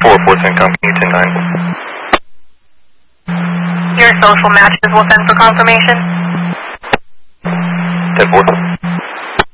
410 company 109. Your social matches will send for confirmation. 10-4.